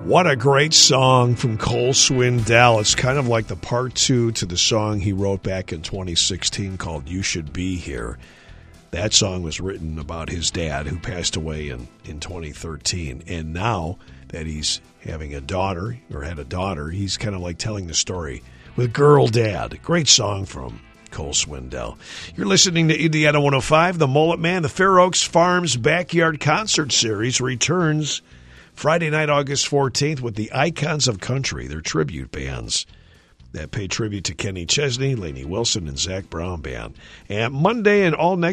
What a great song from Cole Swindell. It's kind of like the part two to the song he wrote back in 2016 called You Should Be Here. That song was written about his dad who passed away in 2013. And now that he's having a daughter, or had a daughter, he's kind of like telling the story with Girl Dad. Great song from Cole Swindell. You're listening to Indiana 105. The Mullet Man, the Fair Oaks Farms Backyard Concert Series returns Friday night, August 14th, with the Icons of Country, their tribute bands that pay tribute to Kenny Chesney, Lainey Wilson, and Zach Brown Band. And Monday and all next